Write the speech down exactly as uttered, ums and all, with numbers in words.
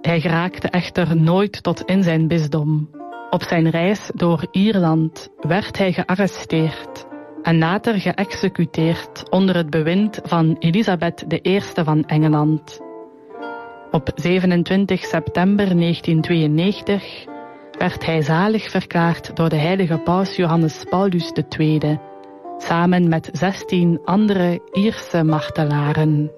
Hij geraakte echter nooit tot in zijn bisdom. Op zijn reis door Ierland werd hij gearresteerd en later geëxecuteerd onder het bewind van Elisabeth de Eerste van Engeland. Op zevenentwintig september negentienhonderdtweeënnegentig werd hij zalig verklaard door de heilige paus Johannes Paulus de Tweede, samen met zestien andere Ierse martelaren.